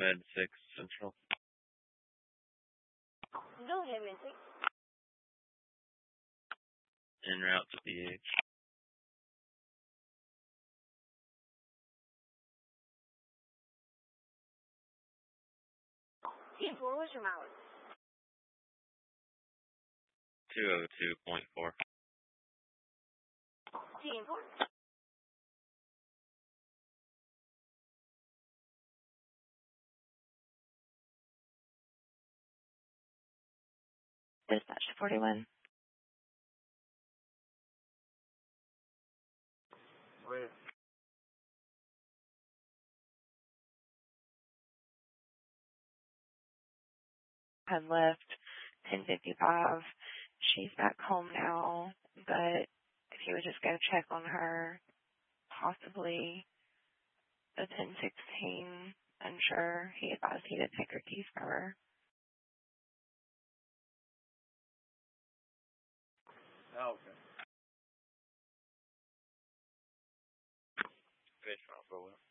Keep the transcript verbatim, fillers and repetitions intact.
Med six Central. Go ahead, Med six. En route to B H. T four, what's your mileage? two oh two point four. T four. Dispatch forty-one. Wait. Had left ten fifty-five. She's back home now, but if you would just go check on her, possibly the ten sixteen, unsure. He advised he didn't take her keys from her. Oh, okay. Fish off for what?